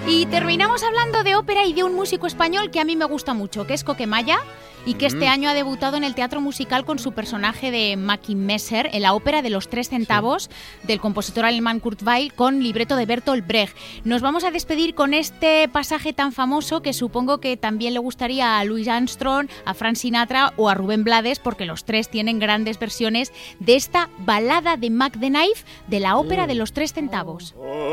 Y terminamos hablando de ópera y de un músico español que a mí me gusta mucho, que es Coquemaya, y que este año ha debutado en el teatro musical con su personaje de Mackie Messer en la ópera de los 3 centavos del compositor alemán Kurt Weill con libreto de Bertolt Brecht. Nos vamos a despedir con este pasaje tan famoso que supongo que también le gustaría a Louis Armstrong, a Frank Sinatra o a Rubén Blades, porque los tres tienen grandes versiones de esta balada de Mac the Knife de la ópera de los 3 centavos.